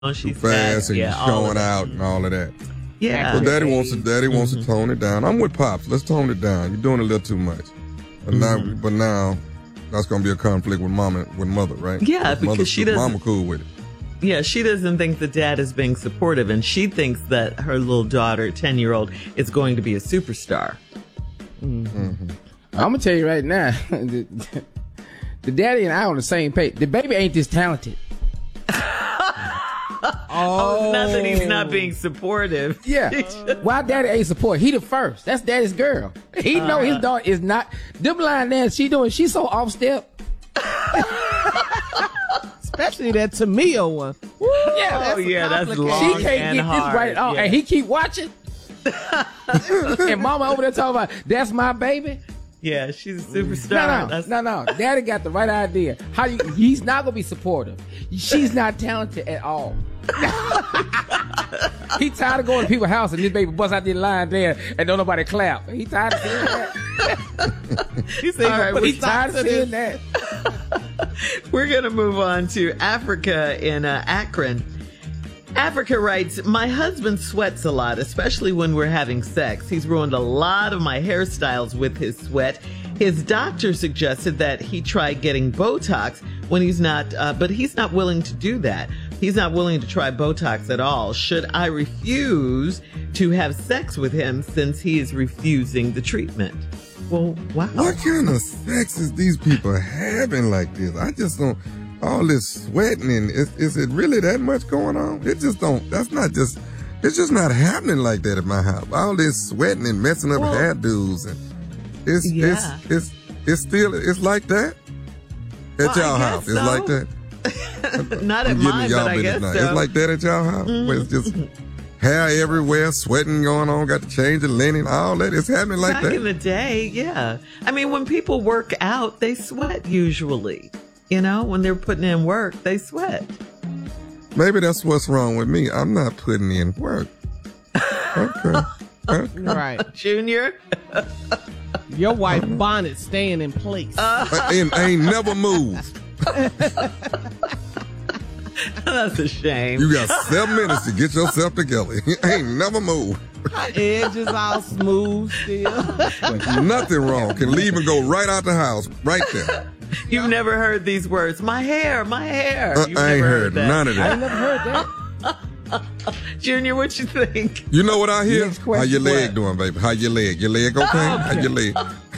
too fast and you're showing out and all of that. Yeah. So Daddy wants to tone it down. I'm with Pops. Let's tone it down. You're doing a little too much. But now that's gonna be a conflict with Mother, right? Yeah, because she doesn't. Mama cool with it. Yeah, she doesn't think that Dad is being supportive, and she thinks that her little daughter, 10-year-old, is going to be a superstar. I'm gonna tell you right now, the daddy and I on the same page. The baby ain't this talented. Not that he's not being supportive. Yeah. Why Daddy ain't support? He the first. That's Daddy's girl. He know his daughter is not. Them line dance she's so off step. Especially that Tamia one. Woo, yeah, that's long. She can't get hard. this right at all. Yeah. And he keep watching. And Mama over there talking about, that's my baby. Yeah, she's a superstar. No. Daddy got the right idea. He's not gonna be supportive. She's not talented at all. He tired of going to people's house and this baby bust out there line there and don't nobody clap. He tired of seeing that. He's tired of seeing that. We're gonna move on to Africa in Akron. Africa writes, my husband sweats a lot, especially when we're having sex. He's ruined a lot of my hairstyles with his sweat. His doctor suggested that he try getting Botox when he's not, but he's not willing to do that. He's not willing to try Botox at all. Should I refuse to have sex with him since he is refusing the treatment? Well, wow. What kind of sex is these people having like this? I just don't. All this sweating, and is it really that much going on? It's just not happening like that at my house. All this sweating and messing up hairdos, and it's like that at y'all house. So. It's like that. Not at mine, but I guess so. It's like that at y'all house, where it's just hair everywhere, sweating going on, got to change the linen, all that. It's happening like that. Back in the day, yeah. I mean, when people work out, they sweat usually. You know, when they're putting in work, they sweat. Maybe that's what's wrong with me. I'm not putting in work. Okay. Right. Junior? Your wife bonnet staying in place. Ain't never moved. That's a shame. You got 7 minutes to get yourself together. Ain't never moved. Edges all smooth still. Nothing wrong. Can leave and go right out the house, right there. You've never heard these words. My hair. I ain't heard none of that. I ain't never heard that. Junior, what you think? You know what I hear? Next question, How your leg what? doing, baby? How your leg? Your leg okay? How your leg?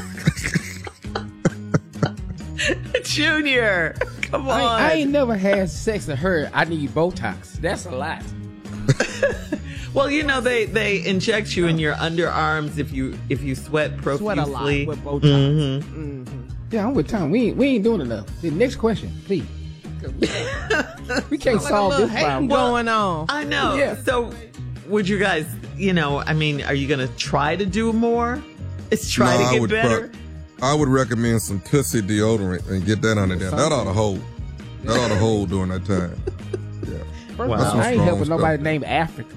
Junior, come on. I ain't never had sex and heard I need Botox. That's a lot. Well, you know, they inject you in your underarms if you sweat profusely. Sweat a lot with Botox. Yeah, I'm with Tom. We ain't doing enough. The next question, please. We can't solve this problem. Going on. I know. Yeah. So, would you guys, I mean, are you going to try to do more? Let's try to get better? I would recommend some Tussie deodorant and get that under there. That ought to hold. That ought to hold during that time. Yeah. Wow. I ain't helping nobody named Africa.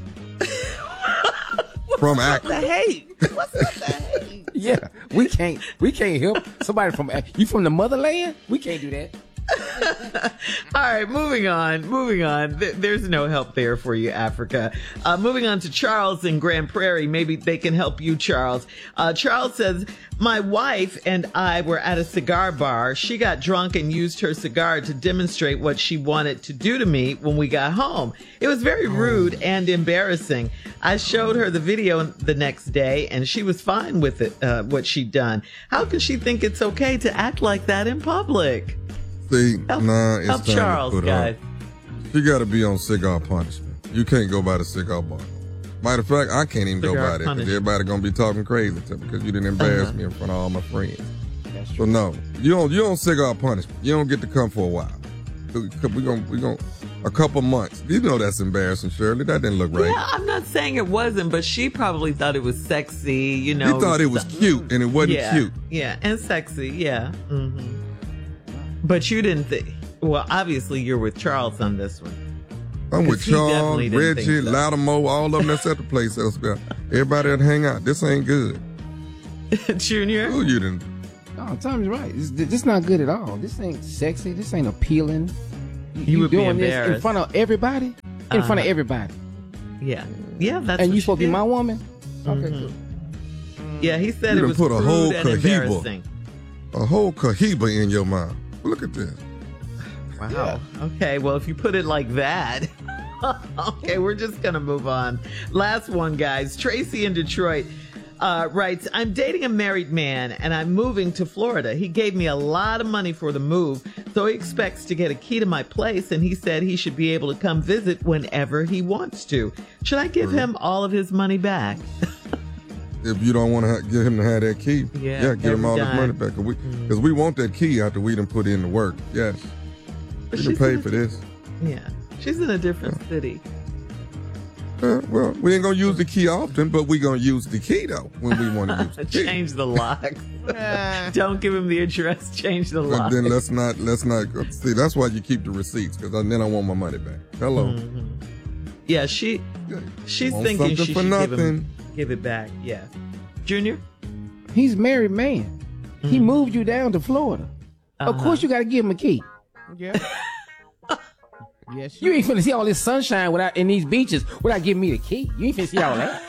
From Akron. The hate. What's the hate? Yeah, we can't help somebody from you from the motherland. We can't do that. All right, moving on. There's no help there for you, Africa. Moving on to Charles in Grand Prairie. Maybe they can help you, Charles. Charles says, my wife and I were at a cigar bar. She got drunk and used her cigar to demonstrate what she wanted to do to me when we got home. It was very rude and embarrassing. I showed her the video the next day, and she was fine with it, what she'd done. How can she think it's okay to act like that in public? See, Help it's time Charles, to put guys. She got to be on cigar punishment. You can't go by the cigar bar. Matter of fact, I can't even go by that because everybody gonna be talking crazy to me because you didn't embarrass me in front of all my friends. So no, you on cigar punishment. You don't get to come for a while. We gonna a couple months. You know that's embarrassing, Shirley. That didn't look right. Yeah, I'm not saying it wasn't, but she probably thought it was sexy. He thought it was cute, and it wasn't cute. Yeah, and sexy. Yeah. Mm-hmm. But you didn't think. Well, obviously you're with Charles on this one. I'm with Charles, Reggie, so. Lattimore, all of them that's at the place. Everybody that hang out. This ain't good. Junior? Who you didn't? Oh, Tommy's right. This not good at all. This ain't sexy. This ain't appealing. You would be doing this embarrassed. in front of everybody? In front of everybody. Yeah. Yeah, that's And what you supposed to be did. my woman? Okay, cool. Yeah, he said You it done was put a crude whole and cohiba. embarrassing. A whole cohiba in your mouth. Look at this. Wow. Okay, well, if you put it like that. Okay, we're just going to move on. Last one, guys. Tracy in Detroit writes, I'm dating a married man and I'm moving to Florida. He gave me a lot of money for the move, so he expects to get a key to my place, and he said he should be able to come visit whenever he wants to. Should I give him all of his money back? If you don't want to get him to have that key, Yeah, give him all his every money time. back. Because we want that key after we done put in the work. Yes. But We done she's paid in a for this. Yeah, she's in a different city. Well, we ain't going to use the key often, but we going to use the key, though, when we want to use the key. Change the locks. Don't give him the address. Change the But locks. then let's not see. That's why you keep the receipts, because then I want my money back. Hello. Yeah, she's Want thinking something she for should nothing. give it back. Yeah, Junior. He's a married man. He moved you down to Florida. Of course you got to give him a key. Yeah. Yes, You ain't finna see all this sunshine without in these beaches without giving me the key. You ain't finna see all that.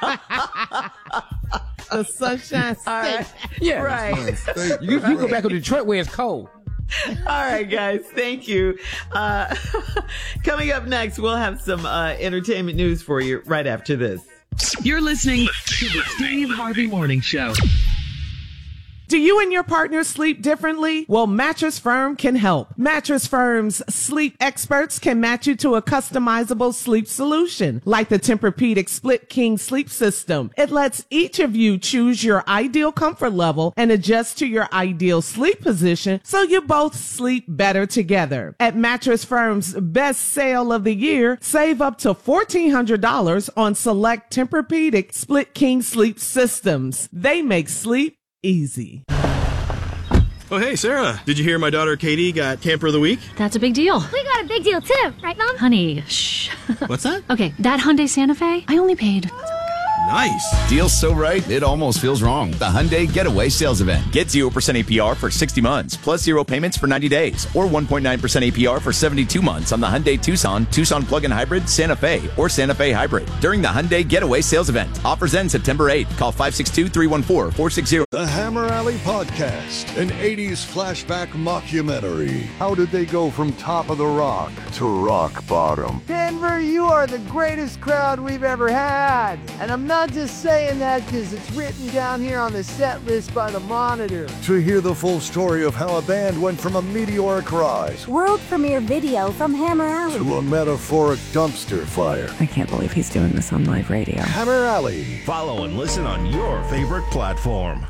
the sunshine state. Yeah. Right. You go back to Detroit where it's cold. All right, guys. Thank you. Coming up next, we'll have some entertainment news for you right after this. You're listening to the Steve Harvey Morning Show. Do you and your partner sleep differently? Well, Mattress Firm can help. Mattress Firm's sleep experts can match you to a customizable sleep solution, like the Tempur-Pedic Split King Sleep System. It lets each of you choose your ideal comfort level and adjust to your ideal sleep position so you both sleep better together. At Mattress Firm's best sale of the year, save up to $1,400 on select Tempur-Pedic Split King Sleep Systems. They make sleep easy. Oh, hey, Sarah. Did you hear my daughter Katie got Camper of the Week? That's a big deal. We got a big deal too, right, Mom? Honey, shh. What's that? Okay, that Hyundai Santa Fe, I only paid. Nice. Deal's so right, it almost feels wrong. The Hyundai Getaway Sales Event. Get 0% APR for 60 months, plus 0 payments for 90 days, or 1.9% APR for 72 months on the Hyundai Tucson, Tucson Plug-in Hybrid, Santa Fe, or Santa Fe Hybrid during the Hyundai Getaway Sales Event. Offers end September 8th. Call 562-314-460. The Hammer Alley Podcast, an 80s flashback mockumentary. How did they go from top of the rock to rock bottom? Denver, you are the greatest crowd we've ever had. And I'm not just saying that because it's written down here on the set list by the Monitor. To hear the full story of how a band went from a meteoric rise World premiere video from Hammer Alley to a metaphoric dumpster fire. I can't believe he's doing this on live radio. Hammer Alley. Follow and listen on your favorite platform.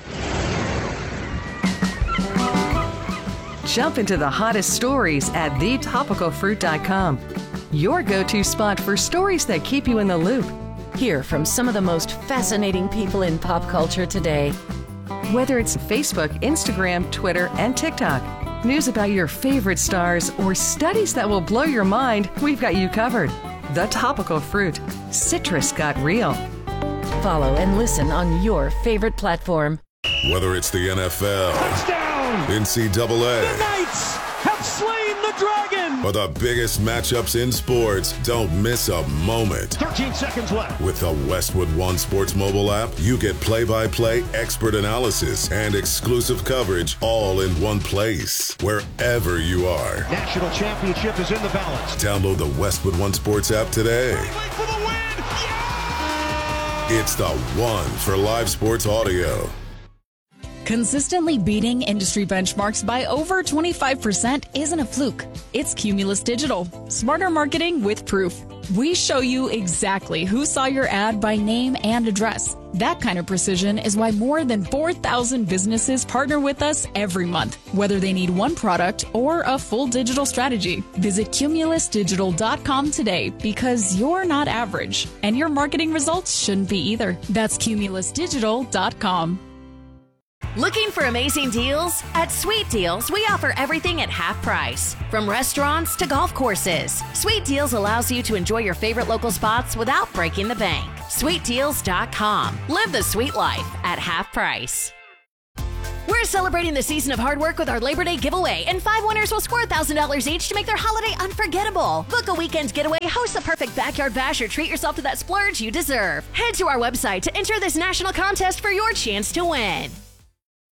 Jump into the hottest stories at thetopicalfruit.com. Your go-to spot for stories that keep you in the loop. Hear from some of the most fascinating people in pop culture today. Whether it's Facebook, Instagram, Twitter, and TikTok, news about your favorite stars, or studies that will blow your mind, we've got you covered. The Topical Fruit. Citrus got real. Follow and listen on your favorite platform. Whether it's the NFL, Touchdown! NCAA, The Knights have slain the dragon! or the biggest matchups in sports, don't miss a moment. 13 seconds left. With the Westwood One Sports mobile app, you get play-by-play expert analysis and exclusive coverage all in one place, wherever you are. National championship is in the balance. Download the Westwood One Sports app today. For the win! It's the one for live sports audio. Consistently beating industry benchmarks by over 25% isn't a fluke. It's Cumulus Digital. Smarter marketing with proof. We show you exactly who saw your ad by name and address. That kind of precision is why more than 4,000 businesses partner with us every month, whether they need one product or a full digital strategy. Visit cumulusdigital.com today because you're not average, and your marketing results shouldn't be either. That's cumulusdigital.com. Looking for amazing deals? At Sweet Deals, we offer everything at half price. From restaurants to golf courses, Sweet Deals allows you to enjoy your favorite local spots without breaking the bank. SweetDeals.com. Live the sweet life at half price. We're celebrating the season of hard work with our Labor Day giveaway, and 5 winners will score $1,000 each to make their holiday unforgettable. Book a weekend getaway, host the perfect backyard bash, or treat yourself to that splurge you deserve. Head to our website to enter this national contest for your chance to win.